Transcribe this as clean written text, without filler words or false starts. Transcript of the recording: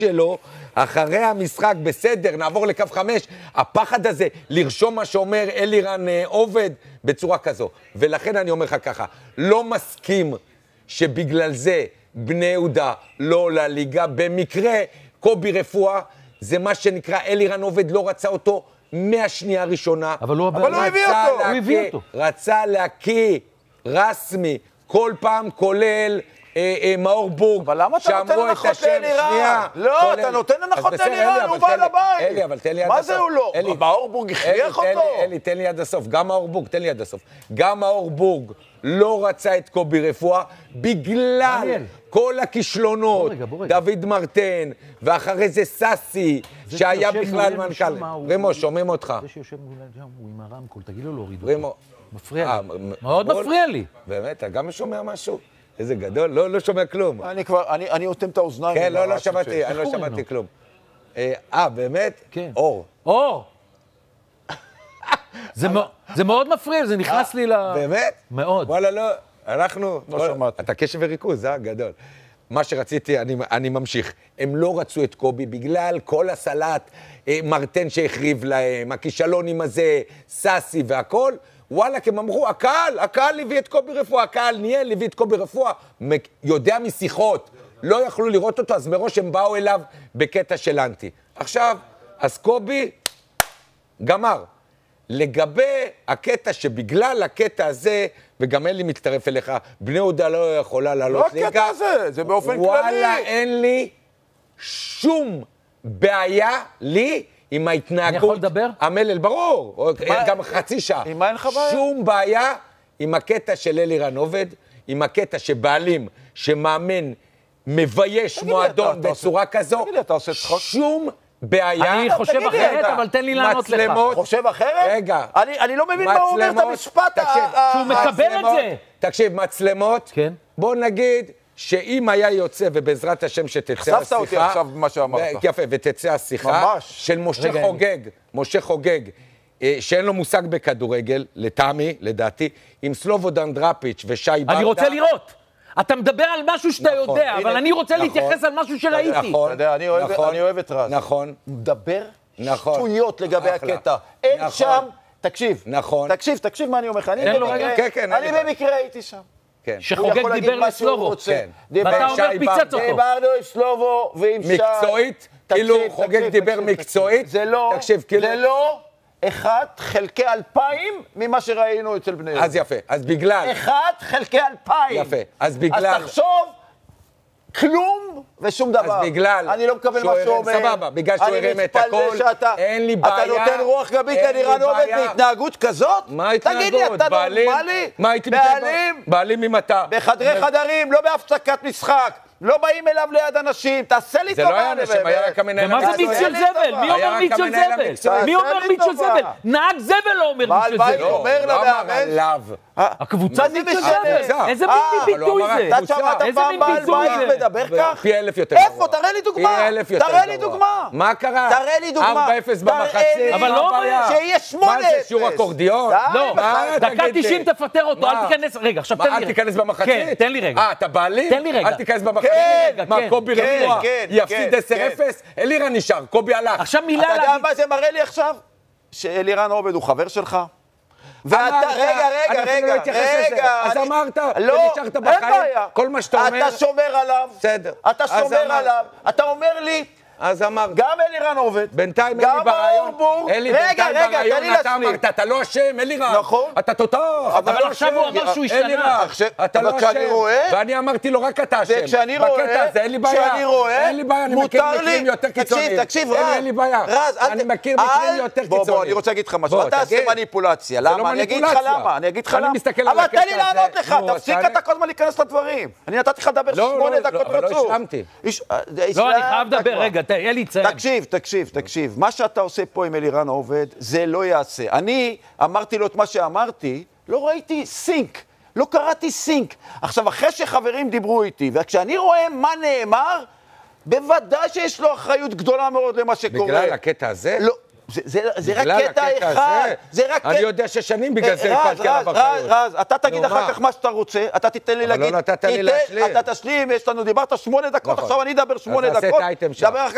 שלו, אחרי המשחק, בסדר, נעבור לקו 5, הפחד הזה, לרשום מה שאומר אלירן עובד בצורה כזו. ולכן אני אומר לך ככה, לא מסכים שבגלל זה בני יהודה לא לליגה, במקרה קובי רפואה, זה מה שנקרא אלירן עובד, לא רצה אותו מהשנייה הראשונה. אבל הוא הביא אותו. רצה להקיא רסמי, כל פעם כולל מאור בורג, אבל למה אתה נותן הנחות לאלירן? לא, אתה נותן הנחות לאלירן, הוא בא לבית. אלי, אבל תן לי עד הסוף. מה זה הוא לא? מאור בורג הכריח אותו? אלי, תן לי עד הסוף. גם מאור בורג, תן לי עד הסוף. גם מאור בורג לא רצה את קובי רפואה, בגלל כל הכישלונות, דוד מרטן, ואחרי זה ססי, שהיה בכלל מנכ"ל. רמו, שומעים אותך. זה שיושב מול שם, הוא עם הרמקול, תגיד לו להוריד רמו. אותו. מפריע לי. מאוד מפריע לי. באמת, אתה גם שומע משהו? איזה גדול, לא שומע כלום. אני אוטם את האוזניים. כן, לא שמעתי, אני לא שמעתי כלום. באמת? כן. אור. אור! זה מאוד מפריע, זה נכנס לי ל... באמת? מאוד. וואלה, לא, אנחנו... לא שמעתי. אתה קשב וריכוז, גדול. מה שרציתי, אני ממשיך. הם לא רצו את קובי בגלל כל הסלט, מרטן שהחריב להם, הכישלונים הזה, ססי והכל. וואלה, כי הם אמרו, הקהל הביא את קובי רפואה, הקהל ניהל, הביא את קובי רפואה, יודע משיחות, לא יכלו לראות אותו, אז מראש הם באו אליו בקטע של אנטי. עכשיו, אז קובי גמר. לגבי הקטע שבגלל הקטע הזה, וגם אלי מצטרף אליך, בני יהודה לא יכולה לעלות ליגה. לא הקטע הזה, זה באופן כללי. וואלה, אין לי שום בעיה לי, עם ההתנהגות... אני יכול לדבר? המלל, ברור, גם חצי שעה. עם מה אין לך בעיה? שום בעיה עם הקטע של אלירן עובד, עם הקטע שבעלים, שמאמן, מבייש מועדון בצורה כזו. תגיד לי, אתה עושה צחוק? שום בעיה. אני חושב אחרת, אבל תן לי לענות לך. חושב אחרת? רגע. אני לא מבין מה הוא אומר את המשפט. שהוא מקבל את זה. תקשיב, מצלמות, כן. בוא נגיד... שאם היה יוצא, ובעזרת השם שתצא השיחה... חשפת אותי עכשיו במה שאמרת. יפה, ותצא השיחה... ממש. של משה חוגג, שאין לו מושג בכדורגל, לטעמי, לדעתי, עם סלובודן דראפיץ' ושי ברדה... אני רוצה לראות. אתה מדבר על משהו שאתה יודע, אבל אני רוצה להתייחס על משהו שראיתי. נכון, אתה יודע, אני אוהב את רז. נכון. הוא מדבר נכון. שטויות לגבי הקטע. אין שם... תקשיב. נכון. תקשיב מה אני אומר לך. אני במקרה הייתי שם. שחוגג דיבר לסלובו, ואתה אומר פיצץ אותו. דיברנו עם סלובו ועם שי. מקצועית, כאילו חוגג דיבר מקצועית. זה לא 1/2,000 ממה שראינו אצל בני יהודה. אז יפה, אז בגלל... 1/2,000. יפה, אז בגלל... אז תחשוב, כלום ושום דבר. אז בגלל... אני לא מקבל מה שהוא אומר. סבבה, בגלל שהוא הרים את הכל, אין לי בעיה. אתה נותן רוח גבית לאלירן עובד בהתנהגות כזאת? מה התנהגות? תגיד לי, אתה נורמלי? מה הייתי בעלים עם אתה? בחדרי חדרים, לא בהפסקת משחק. לא באים אליו ליד אנשים, תעשה לי טובה. זה לא היה נשם, היה רק המנהל ומה זה מיץ של זבל? מי אומר מיץ של זבל? מי אומר מיץ של זבל? נהג זבל לא אומר מיץ של זבל. הוא אומר למאמן. הקבוצה מיץ של זבל. איזה ביטוי זה? אתה שמעת פעם בעל בית מדבר כך? פי 1000 יותר. איפה? תראה לי דוגמה. פי 1000 יותר. תראה לי דוגמה. מה קרה? תראה לי דוגמה. 4-0 במחצית. אבל לא אומר שיהיה 8-0. מה זה, שיעור אקורדיון? לא, דקה 90 תפטר אותו, אל תיכנס. רגע, עכשיו תן לי רגע. אל תיכנס במחצית? כן, תן לי רגע. אתה בעלים? תן לי רגע. אל תיכנס במחצית? מה, קובי רפואה יפסיד 10-0? אלירן נשאר, קובי הלך. עכשיו מילה אתה יודע מה זה מראה לי עכשיו? שאלירן עובד הוא חבר שלך? ואתה, רגע, אז אמרת, לא, ונשארת בחיים, כל מה שאתה אומר... אתה שומר עליו, בסדר. אתה שומר עליו, אתה אומר לי, אז אמרת, גם אלירן עובד, בינתיים אלי ברעיון, רגע, תן לי אתה אמרת, אתה לא אשם, אלירן, נכון, אתה תותח, אבל עכשיו הוא אמר שהוא השתנה, אתה לא אשם, ואני אמרתי לו רק אתה אשם, בקטע הזה אין לי בעיה, אני מכיר מקרים יותר קיצוניים, תקשיב, אין לי בעיה, אני מכיר מקרים יותר קיצוניים. בוא, אני רוצה להגיד לך משהו, אל תעשה מניפולציה, למה? אני אגיד לך למה, אבל תן לי לענות לך, תפסיק אתה כל הזמן להיכנס לדברים, אני נתתי לך לדבר 8 דקות רצוף. אבל לא השלמתי. לא, אני חייב לדבר, רגע, אלי צייב. תקשיב, מה שאתה עושה פה עם אלירן עובד, זה לא יעשה. אני אמרתי לו את מה שאמרתי, לא ראיתי סינק, לא קראתי סינק. עכשיו, אחרי שחברים דיברו איתי, וכשאני רואה מה נאמר, בוודאי שיש לו אחריות גדולה מאוד למה שקורה. בגלל הקטע הזה? לא. זה רק קטע אחד, אני יודע ששנים בגלל זה הפלתי עליו אחריות. רז, אתה תגיד אחר כך מה שאתה רוצה, אתה תיתן לי להגיד, אבל לא נתת לי להשלים. אתה תשלים, דיברת 8 דקות, עכשיו אני אדבר 8 דקות. אז תעשה את האייטם שלך.